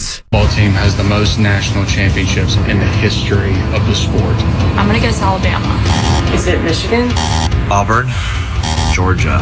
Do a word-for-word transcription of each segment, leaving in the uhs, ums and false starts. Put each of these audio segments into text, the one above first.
Giants. Ball team has the most national championships in the history of the sport. I'm going to guess Alabama. Is it Michigan? Auburn. Georgia.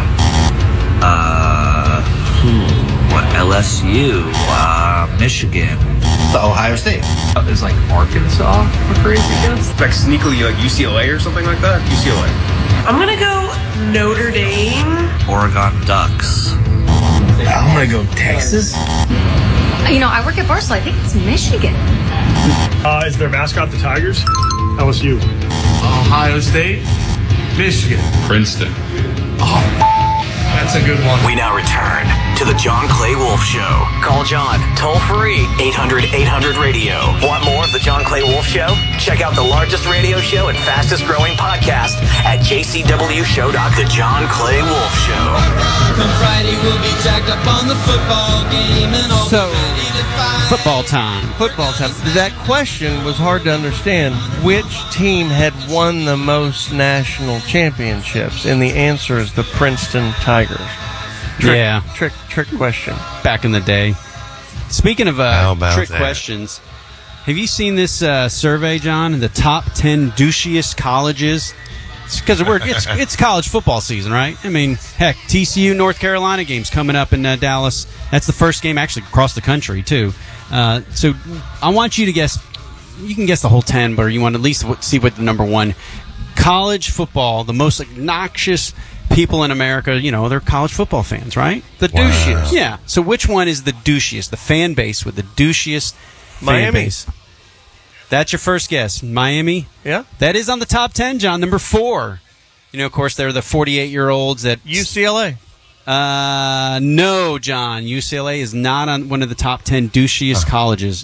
Uh, hmm, what, L S U? Uh, Michigan. Ohio State. Is like Arkansas a crazy guess? Like sneakily like U C L A or something like that? U C L A. I'm going to go Notre Dame. Oregon Ducks. I'm going to go Texas. You know, I work at Barstool. I think it's Michigan. Uh, is their mascot the Tigers? L S U. Ohio State. Michigan. Princeton. Oh, that's a good one. We now return to the John Clay Wolf Show. Call John toll free eight hundred eight hundred radio. Want more of the John Clay Wolf Show? Check out the largest radio show and fastest growing podcast at j c w show dot com. The John Clay Wolf Show. Come Friday we'll be jacked up on the football game and all So, ready to fight. football time. Football time. That question was hard to understand. Which team had won the most national championships? And the answer is the Princeton Tigers. Trick, Yeah. Trick, trick question. Back in the day. Speaking of uh, about trick that? questions, have you seen this uh, survey, John? The top ten douchiest colleges? Because we're it's it's college football season, right? I mean, heck, T C U North Carolina game's coming up in uh, Dallas. That's the first game actually across the country too. Uh, so I want you to guess. You can guess the whole ten, but you want to at least see what the number one college football, the most obnoxious people in America. You know, they're college football fans, right? The Wow. douchiest. Yeah. So which one is the douchiest? The fan base with the douchiest fan Miami. base. That's your first guess. Miami? Yeah. That is on the top ten, John. Number four. You know, of course, they're the forty-eight-year-olds that... U C L A. Uh, no, John. U C L A is not on one of the top ten douchiest Uh. colleges.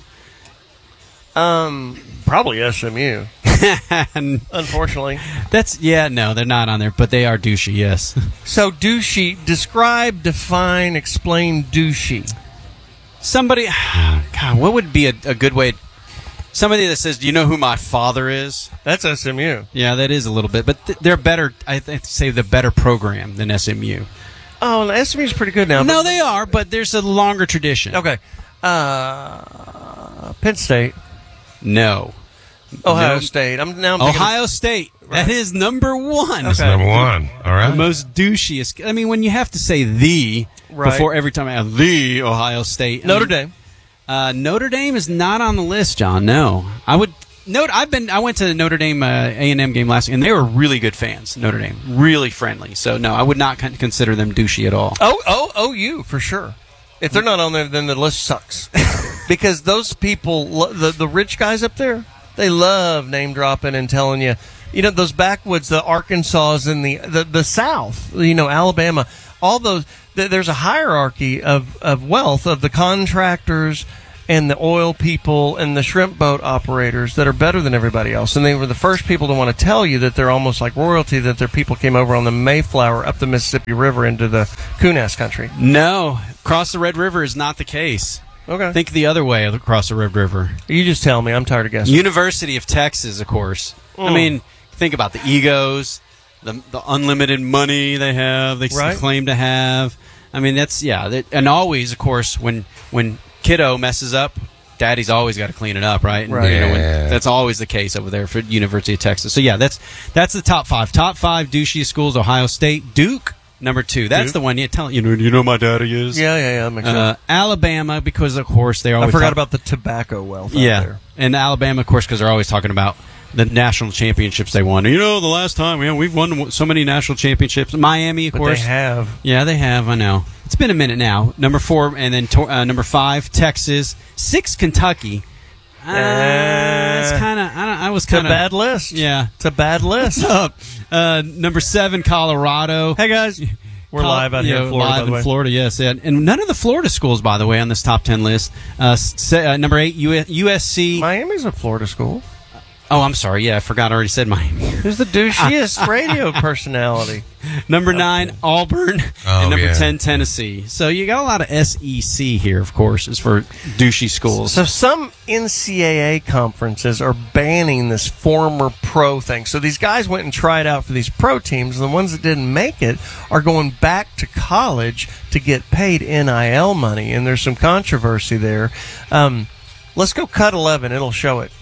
Um, probably S M U. Unfortunately. That's, yeah, no, they're not on there, but they are douchey, yes. So, douchey, describe, define, explain douchey. Somebody, God, what would be a, a good way... Somebody that says, do you know who my father is? That's S M U. Yeah, that is a little bit. But th- they're better, I th- say, the better program than S M U. Oh, and S M U's pretty good now. No, but- they are, but there's a longer tradition. Okay. Uh, Penn State. No. Ohio No. State. I'm now I'm thinking Ohio State. Right. That is number one. That's number one. All right. The most douchiest. I mean, when you have to say the Right. before every time I have the Ohio State. I Notre mean, Dame. Uh, Notre Dame is not on the list, John. No, I would. Note, I've been. I went to the Notre Dame uh, A and M game last week, and they were really good fans. Notre Dame, really friendly. So no, I would not con- consider them douchey at all. Oh, oh, O U for sure. If they're not on there, then the list sucks. Because those people, lo- the the rich guys up there, they love name dropping and telling you, you know, those backwoods, the Arkansas and the, the the South, you know, Alabama, all those. Th- there's a hierarchy of of wealth of the contractors and the oil people and the shrimp boat operators that are better than everybody else. And they were the first people to want to tell you that they're almost like royalty, that their people came over on the Mayflower up the Mississippi River into the Kunas country. No, across the Red River is not the case. Okay. Think the other way across the Red River. You just tell me. I'm tired of guessing. University of Texas, of course. I Mm. mean, think about the egos, the, the unlimited money they have, they Right. claim to have. I mean, that's, yeah. That, and always, of course, when when kiddo messes up, daddy's always got to clean it up, right? And, Right. you know, when- Yeah. that's always the case over there for University of Texas. So, yeah, that's that's the top five. Top five douchiest schools, Ohio State. Duke, number two. That's Duke. the one you tell you know, you know my daddy is. Yeah, yeah, yeah. That makes Uh, sense. Alabama, because, of course, they always I forgot talk- about the tobacco wealth out yeah, there. and Alabama, of course, because they're always talking about the national championships they won. You know, the last time, yeah, we've won so many national championships. Miami, of But course. they have. Yeah, they have. I know. It's been a minute now. Number four, and then to, uh, number five, Texas. Six, Kentucky. Uh, it's kind of. I, don't- I was It's a kind of bad list. Yeah, It's a bad list. up. Uh, number seven, Colorado. Hey, guys. We're Col- live out here yeah, in Florida, live by the way. in Florida, yes. And, and none of the Florida schools, by the way, on this top ten list. Uh, se- uh, number eight, U- USC. Miami's a Florida school. Oh, I'm sorry. Yeah, I forgot. I already said mine. Who's the douchiest radio personality? Number nine, Auburn. Oh, and number yeah. ten, Tennessee. So you got a lot of S E C here, of course, is for douchey schools. So some N C double A conferences are banning this former pro thing. So these guys went and tried out for these pro teams, and the ones that didn't make it are going back to college to get paid N I L money, and there's some controversy there. Um, let's go cut eleven. It'll show it.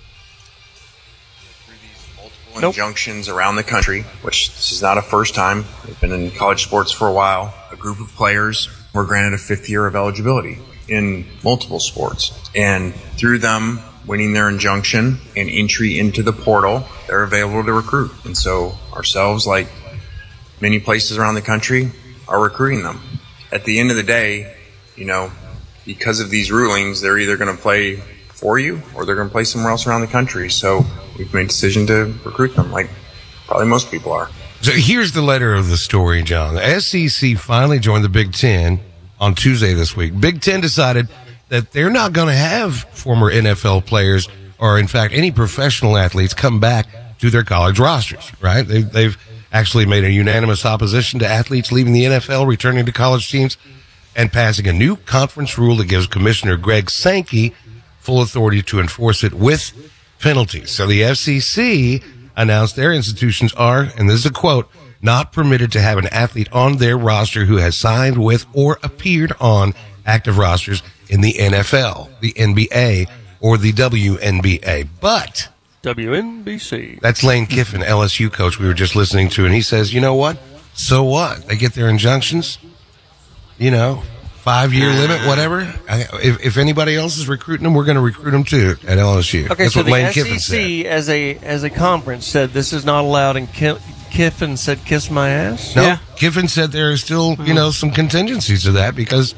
Nope. Injunctions around the country, which this is not a first time. They've been in college sports for a while. A group of players were granted a fifth year of eligibility in multiple sports. And through them winning their injunction and entry into the portal, they're available to recruit. And so ourselves, like many places around the country, are recruiting them. At the end of the day, you know, because of these rulings, they're either going to play for you or they're going to play somewhere else around the country. So we've made a decision to recruit them, like probably most people are. So here's the letter of the story, John. The S E C finally joined the Big Ten on Tuesday this week. Big Ten decided that they're not going to have former N F L players or, in fact, any professional athletes come back to their college rosters, right? They've, they've actually made a unanimous opposition to athletes leaving the N F L, returning to college teams, and passing a new conference rule that gives Commissioner Greg Sankey full authority to enforce it with penalties. So the F C C announced their institutions are, and this is a quote, not permitted to have an athlete on their roster who has signed with or appeared on active rosters in the N F L, the N B A, or the W N B A. But W N B C. That's Lane Kiffin, L S U coach we were just listening to, and he says, you know what? So what? They get their injunctions, you know, five-year limit, whatever. I, if, if anybody else is recruiting them, we're going to recruit them too at L S U. Okay, That's so what the Lane S Kiffin E C said. as a as a conference said this is not allowed, and Ki- Kiffin said kiss my ass. No, yeah. Kiffin said there are still, you know, some contingencies to that because,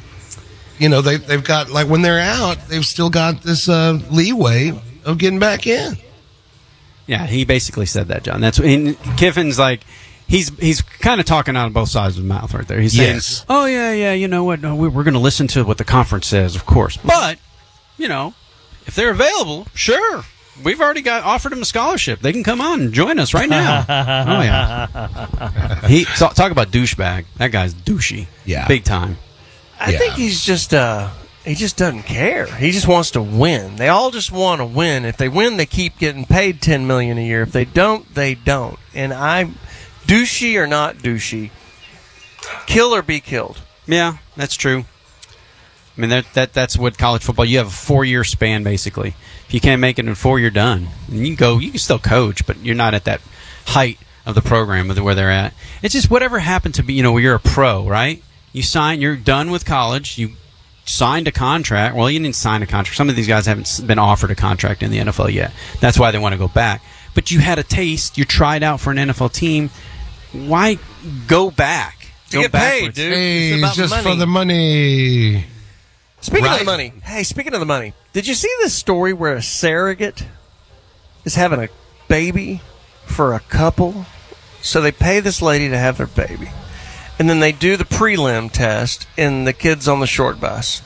you know, they, they've got, like, when they're out, they've still got this uh, leeway of getting back in. Yeah, he basically said that, John. That's and Kiffin's like, he's he's kind of talking out of both sides of the mouth right there. He's saying, yes. oh, yeah, yeah, you know what, no, we- we're going to listen to what the conference says, of course. But, you know, if they're available, sure. We've already got offered them a scholarship. They can come on and join us right now. Oh, yeah. He so, talk about douchebag. That guy's douchey. Yeah. Big time. I Yeah. think he's just uh he just doesn't care. He just wants to win. They all just want to win. If they win, they keep getting paid ten million dollars a year. If they don't, they don't. And I, douchey or not douchey, kill or be killed. Yeah, that's true. I mean, that, that that's what college football, you have a four-year span, basically. If you can't make it in four, you're done. And you can go, you can still coach, but you're not at that height of the program where they're at. It's just whatever happened to be, you know, where you're a pro, right? You sign, you're done with college, you signed a contract. Well, you didn't sign a contract. Some of these guys haven't been offered a contract in the N F L yet. That's why they want to go back. But you had a taste. You tried out for an N F L team. Why go back? To go get paid, backwards. dude. Hey, It's about just money. for the money. Speaking of Right. the money, hey, speaking of the money, did you see this story where a surrogate is having a baby for a couple? So they pay this lady to have their baby, and then they do the prelim test, and the kid's on the short bus.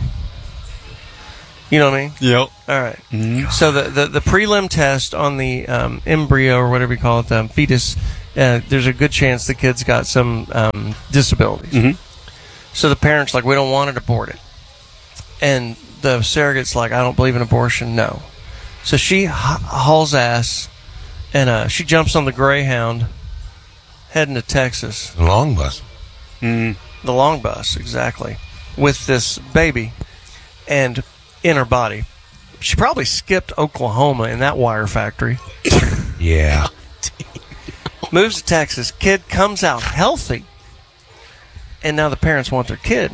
You know what I mean? Yep. All right. So the, the, the prelim test on the um, embryo, or whatever you call it, um, fetus, uh, there's a good chance the kid's got some um, disabilities. Mhm. So the parents like, we don't want it aborted. And the surrogate's like, I don't believe in abortion, no. So she h- hauls ass, and uh, she jumps on the Greyhound, heading to Texas. The long bus. Mm. The long bus, exactly. With this baby and in her body. She probably skipped Oklahoma in that wire factory. Yeah. Moves to Texas. Kid comes out healthy. And now the parents want their kid.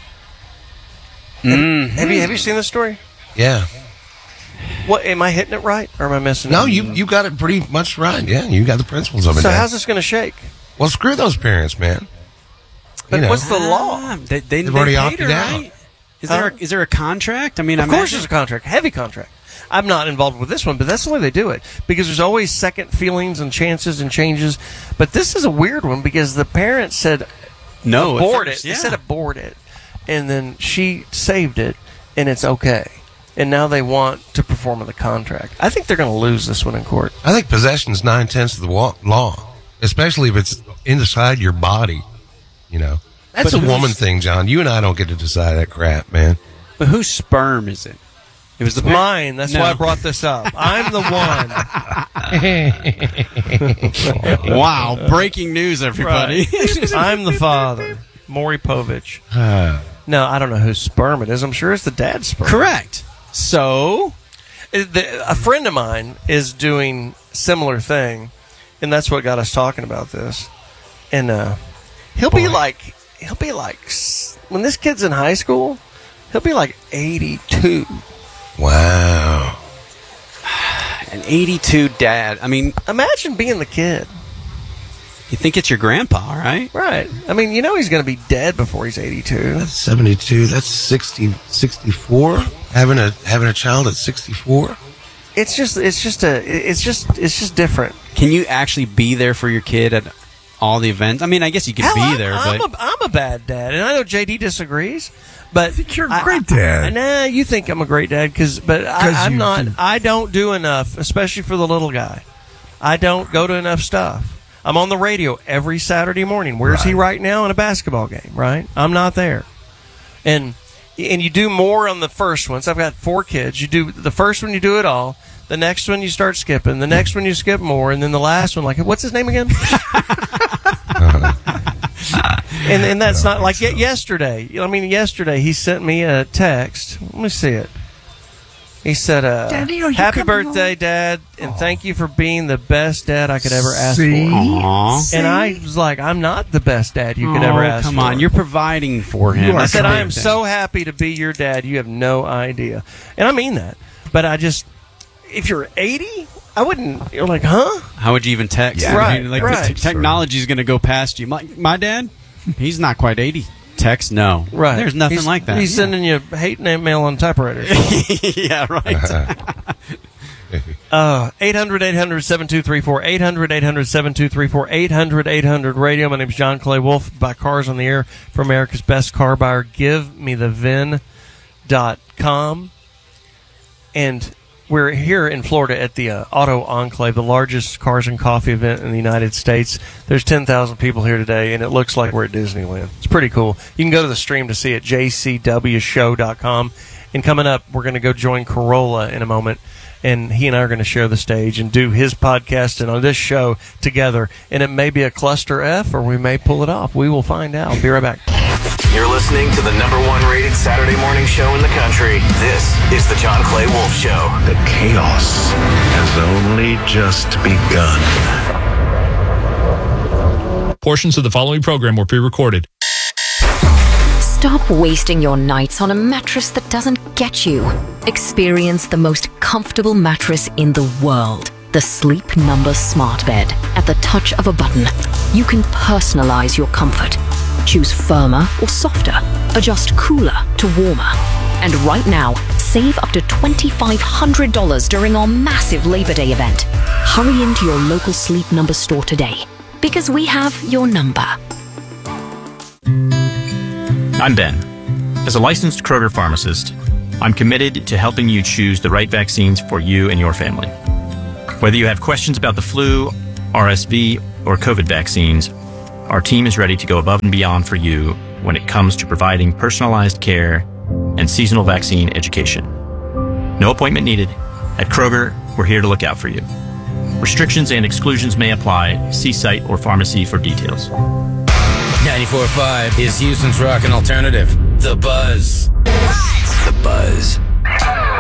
Mm. Have you have you seen this story? Yeah. What, am I hitting it right, or am I missing No, it? you you got it pretty much right. Yeah, you got the principles of it. So down. how's this going to shake? Well, screw those parents, man. But You know. what's the law? Ah, they, they, They've they already paid opted her, out. right? Is there a, is there a contract? I mean, Of I course imagine- there's a contract. Heavy contract. I'm not involved with this one, but that's the way they do it. Because there's always second feelings and chances and changes. But this is a weird one because the parents said No, at abort first, it. yeah. They said abort it. And then she saved it, and it's okay. and now they want to perform in the contract. I think they're going to lose this one in court. I think possession's nine tenths of the wa- law, especially if it's inside your body. You know, that's But a woman who's- thing, John. You and I don't get to decide that crap, man. But whose sperm is it? It was the It's mine. That's No. why I brought this up. I'm the one. Wow, breaking news, everybody. Right. I'm the father, Maury Povich. No, I don't know whose sperm it is. I'm sure it's the dad's sperm. Correct. So, It- the- a friend of mine is doing similar thing, and that's what got us talking about this. And uh, he'll be like, he'll be like, s- when this kid's in high school, he'll be like eighty-two. Wow. an eighty-two dad. I mean, imagine being the kid. You think it's your grandpa, right? Right. I mean, you know he's going to be dead before he's eighty-two. That's seventy-two. That's sixty, sixty-four. Having a having a child at sixty-four. It's just, it's just a, it's just, it's just different. Can you actually be there for your kid at all the events? I mean, I guess you can Hell, be I'm, there, I'm but a, I'm a bad dad, and I know J D disagrees. But I think you're a great dad. Nah, you think I'm a great dad, because but I, I'm you not. do. I don't do enough, especially for the little guy. I don't go to enough stuff. I'm on the radio every Saturday morning. Where's he right now? In a basketball game, right? I'm not there. And and you do more on the first ones. I've got four kids. You do the first one, you do it all. The next one, you start skipping. The next one, you skip more. And then the last one, like, what's his name again? and and that's not like ye- yesterday. I mean, yesterday he sent me a text. Let me see it. He said, uh, Daddy, are you happy coming birthday, Dad, and thank you for being the best dad I could ever ask See? for. Aw. And I was like, I'm not the best dad you could ever Oh, ask come for. on, you're providing for him. You are I said, I am correct. so happy to be your dad. You have no idea. And I mean that. But I just, if you're eighty, I wouldn't, you're like, huh? How would you even text? Yeah. I mean, Right, like right. the te- technology is going to go past you. My, my dad, he's not quite eighty. Text, no. Right. There's nothing He's- like that. He's sending you hate mail on typewriters. yeah, right. Uh, eight hundred, eight hundred, seven two three four, eight hundred, eight hundred, seven two three four, eight hundred, eight hundred radio. My name is John Clay Wolf. Buy cars on the air for America's best car buyer. Give me the V I N dot com. And we're here in Florida at the uh, Auto Enclave, the largest cars and coffee event in the United States. There's ten thousand people here today, and it looks like we're at Disneyland. It's pretty cool. You can go to the stream to see it, j c w show dot com. And coming up, we're going to go join Corolla in a moment. And he and I are going to share the stage and do his podcast and on this show together. And it may be a cluster F, or we may pull it off. We will find out. Be right back. You're listening to the number one rated Saturday morning show in the country. This is the John Clay Wolf Show. The chaos has only just begun. Portions of the following program were pre-recorded. Stop wasting your nights on a mattress that doesn't get you. Experience the most comfortable mattress in the world. The Sleep Number Smart Bed. At the touch of a button, you can personalize your comfort. Choose firmer or softer. Adjust cooler to warmer. And right now, save up to twenty-five hundred dollars during our massive Labor Day event. Hurry into your local Sleep Number store today, because we have your number. I'm Ben. As a licensed Kroger pharmacist, I'm committed to helping you choose the right vaccines for you and your family. Whether you have questions about the flu, R S V, or COVID vaccines, our team is ready to go above and beyond for you when it comes to providing personalized care and seasonal vaccine education. No appointment needed. At Kroger, we're here to look out for you. Restrictions and exclusions may apply. See site or pharmacy for details. ninety-four point five is Houston's rockin' alternative. The Buzz. The Buzz.